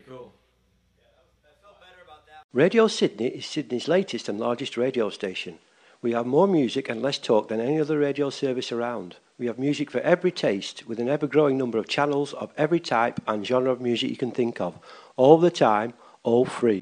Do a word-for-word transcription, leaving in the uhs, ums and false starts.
cool. Radio Sydney is Sydney's latest and largest radio station. We have more music and less talk than any other radio service around. We have music for every taste, with an ever-growing number of channels of every type and genre of music you can think of, all the time, all free.